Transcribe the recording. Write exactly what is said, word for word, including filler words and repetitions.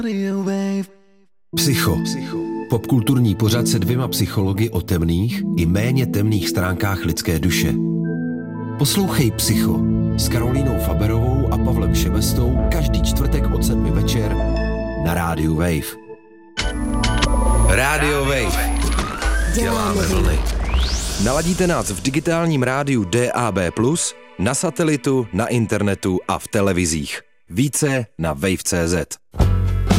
Psycho. Popkulturní pořad se dvěma psychologi o temných i méně temných stránkách lidské duše. Poslouchej Psycho s Karolínou Faberovou a Pavlem Šebestou každý čtvrtek od sedmi večer na rádiu Wave. Rádio Wave. Děláme vlny. Naladíte nás v digitálním rádiu D A B plus, na satelitu, na internetu a v televizích. Více na wave tečka cé zet.